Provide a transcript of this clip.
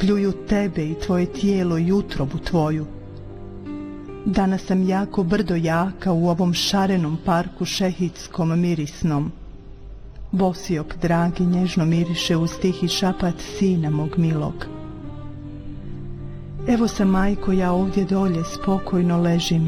pljuju tebe i tvoje tijelo i utrobu tvoju. Danas sam jako brdo jaka u ovom šarenom parku šehidskom mirisnom. Bosiok dragi nježno miriše uz tihi šapat sina mog milog. Evo sam, majko, ja ovdje dolje spokojno ležim